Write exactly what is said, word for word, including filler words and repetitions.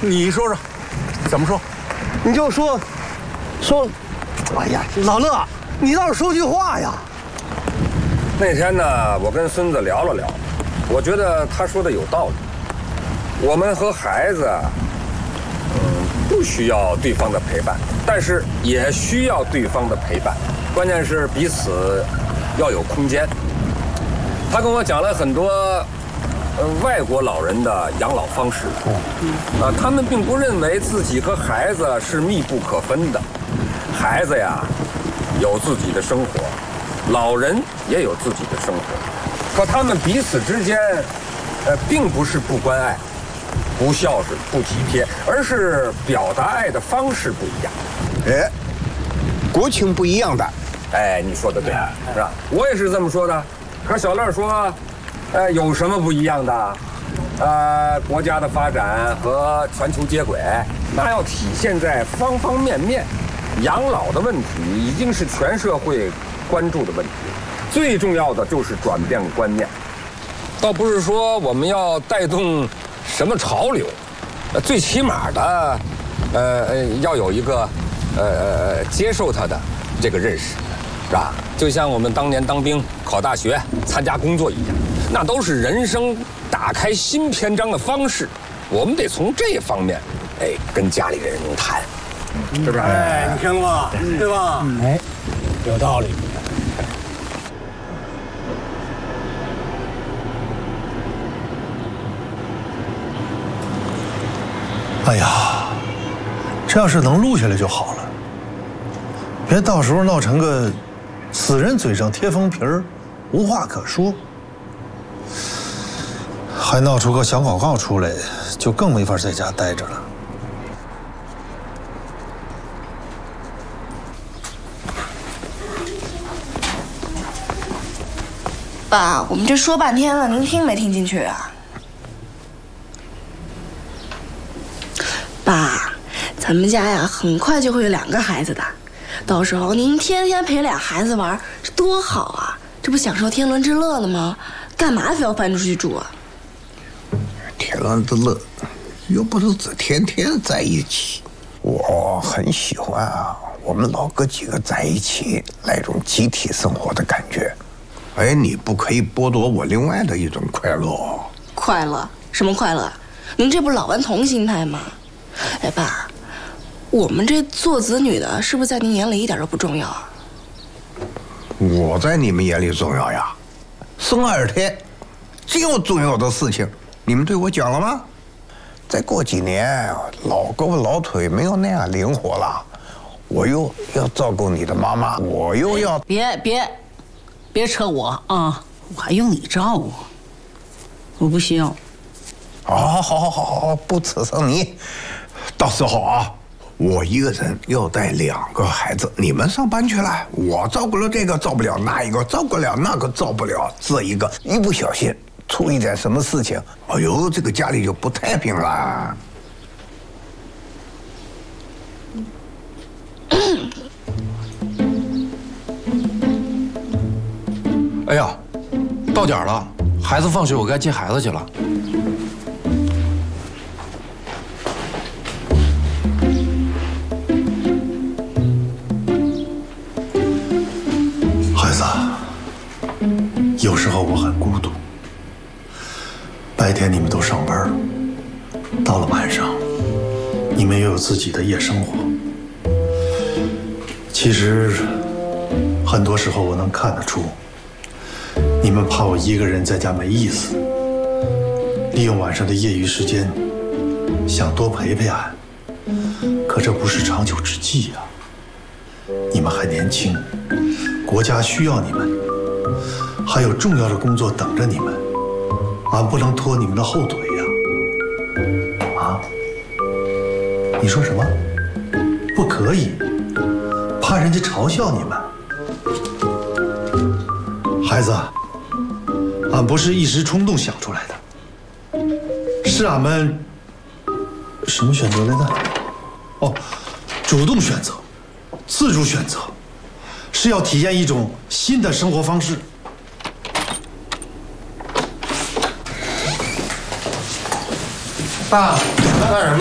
你说说，怎么说？ 你就说，说，哎呀，老乐，你倒是说句话呀！ 那天呢，我跟孙子聊了聊，我觉得他说的有道理。我们和孩子，嗯，不需要对方的陪伴，但是也需要对方的陪伴。关键是彼此要有空间。他跟我讲了很多，呃，外国老人的养老方式。啊，他们并不认为自己和孩子是密不可分的。孩子呀，有自己的生活，老人也有自己的生活，可他们彼此之间，呃，并不是不关爱、不孝顺、不体贴，而是表达爱的方式不一样。 哎，国情不一样的。 哎，你说的对，是吧？我也是这么说的。可小乐说，呃，有什么不一样的？呃，国家的发展和全球接轨，那要体现在方方面面。养老的问题已经是全社会关注的问题，最重要的就是转变观念。倒不是说我们要带动什么潮流，呃，最起码的，呃呃，要有一个，呃呃，接受它的这个认识。是吧？就像我们当年当兵、考大学、参加工作一样，那都是人生打开新篇章的方式。我们得从这方面，哎，跟家里人谈，是不是？ 哎，你听了吧？对吧？ 哎，有道理。 哎呀，这要是能录下来就好了，别到时候闹成个死人嘴上贴封皮儿，无话可说，还闹出个小广告出来，就更没法在家待着了。 爸，我们这说半天了，您听没听进去啊？爸，咱们家呀，很快就会有两个孩子的。到时候您天天陪俩孩子玩，这多好啊！这不享受天伦之乐了吗？干嘛非要搬出去住啊？ 天伦之乐，又不是只天天在一起。我很喜欢啊，我们老哥几个在一起那种集体生活的感觉。哎，你不可以剥夺我另外的一种快乐哦。 快乐？什么快乐？您这不是老顽童心态吗？哎，爸。我们这做子女的，是不是在您眼里一点都不重要啊？ 我在你们眼里重要呀，生二胎，这么重要的事情，你们对我讲了吗？再过几年，老胳膊老腿没有那样灵活了，我又要照顾你的妈妈，我又要…… 别别，别扯我啊！我还用你照顾？我不需要。 好，好，好，好，好，好，不扯上你，到时候啊。我一个人要带两个孩子，你们上班去了，我照顾了这个照不了那一个，照顾了那个照不了这一个，一不小心出一点什么事情，哎呦，这个家里就不太平了。 哎呀，到点了，孩子放学，我该接孩子去了。 孩子，有时候我很孤独。白天你们都上班，到了晚上，你们也有自己的夜生活。其实，很多时候我能看得出，你们怕我一个人在家没意思，利用晚上的业余时间，想多陪陪俺。可这不是长久之计呀。你们还年轻，国家需要你们，还有重要的工作等着你们，俺不能拖你们的后腿呀！啊？你说什么？不可以，怕人家嘲笑你们。孩子，俺不是一时冲动想出来的，是俺们什么选择来着？哦，主动选择，自主选择，是要体验一种新的生活方式。 爸，干什么？